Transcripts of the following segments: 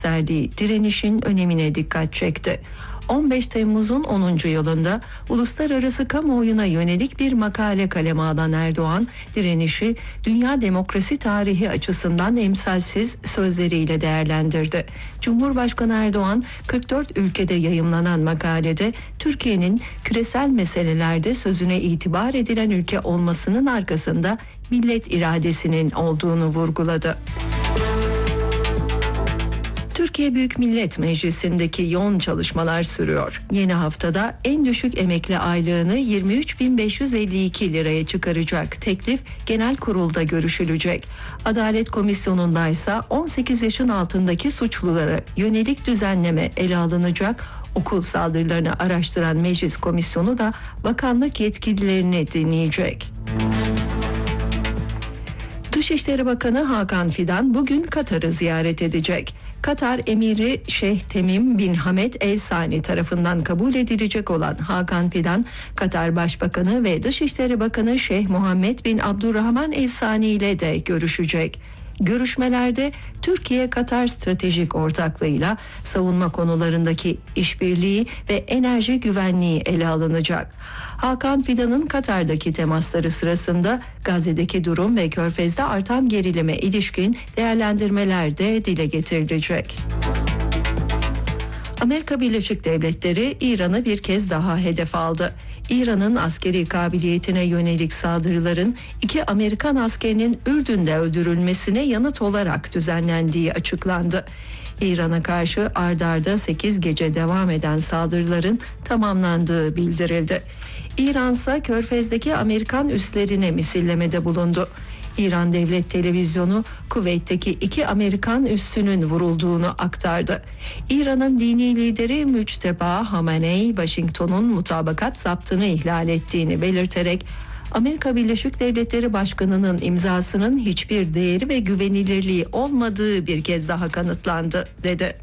verdiği direnişin önemine dikkat çekti. 15 Temmuz'un 10. yılında uluslararası kamuoyuna yönelik bir makale kaleme alan Erdoğan, direnişi dünya demokrasi tarihi açısından emsalsiz sözleriyle değerlendirdi. Cumhurbaşkanı Erdoğan, 44 ülkede yayımlanan makalede Türkiye'nin küresel meselelerde sözüne itibar edilen ülke olmasının arkasında millet iradesinin olduğunu vurguladı. Türkiye Büyük Millet Meclisi'ndeki yoğun çalışmalar sürüyor. Yeni haftada en düşük emekli aylığını 23.552 liraya çıkaracak teklif genel kurulda görüşülecek. Adalet Komisyonu'nda ise 18 yaşın altındaki suçlulara yönelik düzenleme ele alınacak. Okul saldırılarını araştıran Meclis Komisyonu da bakanlık yetkililerini dinleyecek. Dışişleri Bakanı Hakan Fidan bugün Katar'ı ziyaret edecek. Katar Emiri Şeyh Temim bin Hamed El Sani tarafından kabul edilecek olan Hakan Fidan, Katar Başbakanı ve Dışişleri Bakanı Şeyh Muhammed bin Abdurrahman El Sani ile de görüşecek. Görüşmelerde Türkiye-Katar stratejik ortaklığıyla savunma konularındaki işbirliği ve enerji güvenliği ele alınacak. Hakan Fidan'ın Katar'daki temasları sırasında Gazze'deki durum ve Körfez'de artan gerilime ilişkin değerlendirmeler de dile getirilecek. Amerika Birleşik Devletleri İran'ı bir kez daha hedef aldı. İran'ın askeri kabiliyetine yönelik saldırıların 2 Amerikan askerinin Ürdün'de öldürülmesine yanıt olarak düzenlendiği açıklandı. İran'a karşı ard arda 8 gece devam eden saldırıların tamamlandığı bildirildi. İran ise Körfez'deki Amerikan üslerine misillemede bulundu. İran Devlet Televizyonu Kuveyt'teki 2 Amerikan üssünün vurulduğunu aktardı. İran'ın dini lideri Müçteba Hamenei, Washington'un mutabakat zaptını ihlal ettiğini belirterek Amerika Birleşik Devletleri Başkanı'nın imzasının hiçbir değeri ve güvenilirliği olmadığı bir kez daha kanıtlandı, dedi.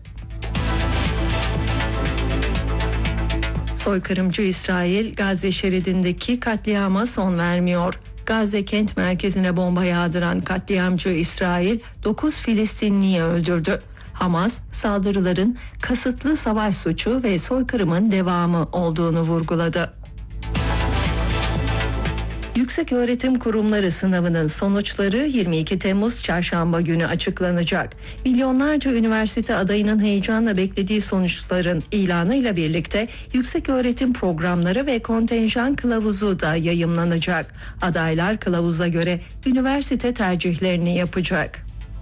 Soykırımcı İsrail, Gazze şeridindeki katliama son vermiyor. Gazze kent merkezine bomba yağdıran katliamcı İsrail 9 Filistinliyi öldürdü. Hamas, saldırıların kasıtlı savaş suçu ve soykırımın devamı olduğunu vurguladı. Yükseköğretim Kurumları sınavının sonuçları 22 Temmuz Çarşamba günü açıklanacak. Milyonlarca üniversite adayının heyecanla beklediği sonuçların ilanıyla birlikte yükseköğretim programları ve kontenjan kılavuzu da yayımlanacak. Adaylar kılavuza göre üniversite tercihlerini yapacak.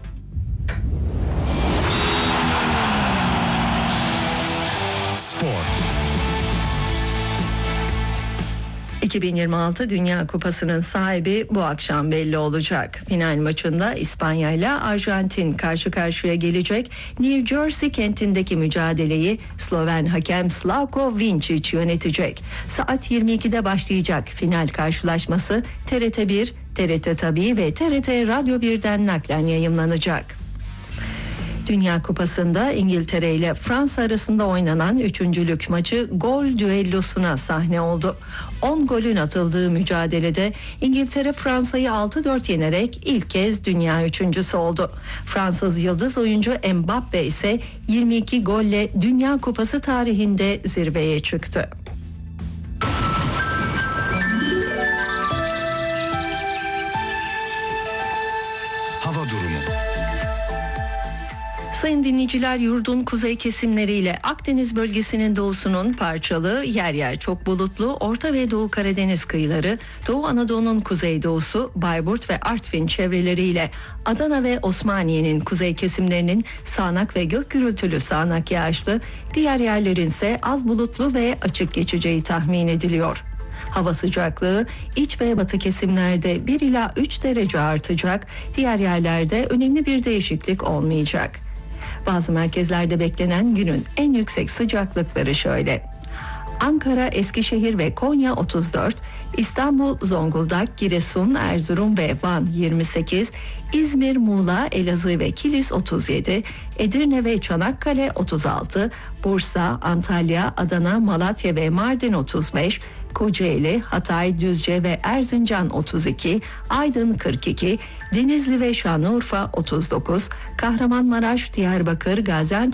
Spor. 2026 Dünya Kupası'nın sahibi bu akşam belli olacak. Final maçında İspanya ile Arjantin karşı karşıya gelecek. New Jersey kentindeki mücadeleyi Sloven hakem Slavko Vincic yönetecek. Saat 22'de başlayacak final karşılaşması TRT1, TRT Tabii ve TRT Radyo 1'den naklen yayımlanacak. Dünya Kupası'nda İngiltere ile Fransa arasında oynanan 3. maçı gol düellosuna sahne oldu. 10 golün atıldığı mücadelede İngiltere Fransa'yı 6-4 yenerek ilk kez dünya üçüncüsü oldu. Fransız yıldız oyuncu Mbappe ise 22 golle Dünya Kupası tarihinde zirveye çıktı. Hava durumu. Sayın dinleyiciler, yurdun kuzey kesimleriyle Akdeniz bölgesinin doğusunun parçalı, yer yer çok bulutlu, Orta ve Doğu Karadeniz kıyıları, Doğu Anadolu'nun kuzeydoğusu, Bayburt ve Artvin çevreleriyle Adana ve Osmaniye'nin kuzey kesimlerinin sağanak ve gök gürültülü sağanak yağışlı, diğer yerlerin ise az bulutlu ve açık geçeceği tahmin ediliyor. Hava sıcaklığı iç ve batı kesimlerde 1 ila 3 derece artacak, diğer yerlerde önemli bir değişiklik olmayacak. Bazı merkezlerde beklenen günün en yüksek sıcaklıkları şöyle: Ankara, Eskişehir ve Konya 34, İstanbul, Zonguldak, Giresun, Erzurum ve Van 28, İzmir, Muğla, Elazığ ve Kilis 37, Edirne ve Çanakkale 36, Bursa, Antalya, Adana, Malatya ve Mardin 35, Kocaeli, Hatay, Düzce ve Erzincan 32, Aydın 42, Denizli ve Şanlıurfa 39, Kahramanmaraş, Diyarbakır, Gaziantep